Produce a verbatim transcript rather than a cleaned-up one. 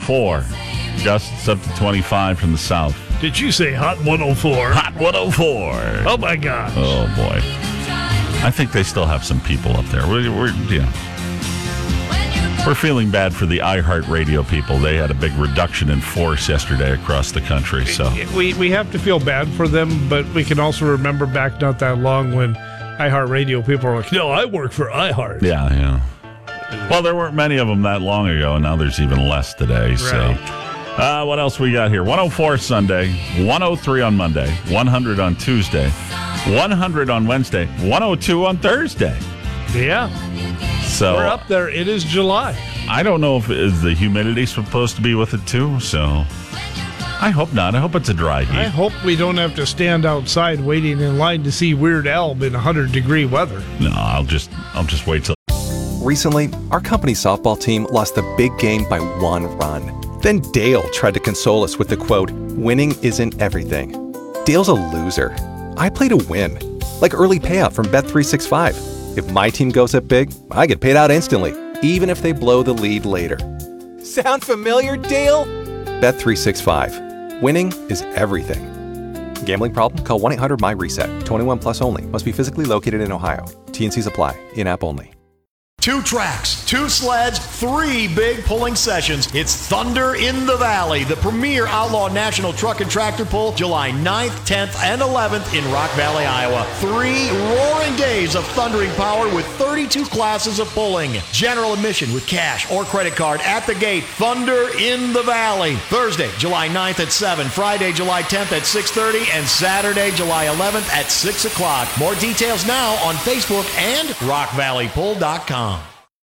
four. Gusts up to twenty-five from the south. Did you say hot one oh four? Hot one oh four. Oh, my gosh. Oh, boy. I think they still have some people up there. We're, we're, you know, we're feeling bad for the iHeartRadio people. They had a big reduction in force yesterday across the country. So we, we have to feel bad for them, but we can also remember back not that long when iHeartRadio people were like, no, I work for iHeart. Yeah, yeah. Well, there weren't many of them that long ago, and now there's even less today. Right. So uh, what else we got here? one oh four Sunday, one oh three on Monday, one hundred on Tuesday, one hundred on Wednesday, one oh two on Thursday. Yeah. So we're up there. It is July. I don't know if is the humidity supposed to be with it too, so I hope not. I hope it's a dry heat. I hope we don't have to stand outside waiting in line to see Weird Al in one hundred degree weather. No, I'll just I'll just wait till. Recently, our company softball team lost the big game by one run. Then Dale tried to console us with the quote, "Winning isn't everything." Dale's a loser. I play to win. Like early payout from Bet three sixty-five. If my team goes up big, I get paid out instantly, even if they blow the lead later. Sound familiar, Dale? Bet three sixty-five. Winning is everything. Gambling problem? Call one eight hundred M Y reset. twenty-one plus only. Must be physically located in Ohio. T N Cs apply. In-app only. Two tracks, two sleds, three big pulling sessions. It's Thunder in the Valley, the premier outlaw national truck and tractor pull, July ninth, tenth, and eleventh in Rock Valley, Iowa. Three roaring days of thundering power with thirty-two classes of pulling. General admission with cash or credit card at the gate. Thunder in the Valley. Thursday, July ninth at seven, Friday, July tenth at six thirty, and Saturday, July eleventh at six o'clock. More details now on Facebook and rock valley pull dot com.